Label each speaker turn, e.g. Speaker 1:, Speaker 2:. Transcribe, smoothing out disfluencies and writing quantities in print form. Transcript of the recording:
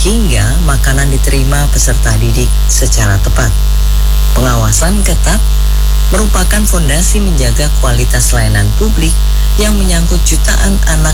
Speaker 1: hingga makanan diterima peserta didik secara tepat. Pengawasan ketat merupakan fondasi menjaga kualitas layanan publik yang menyangkut jutaan anak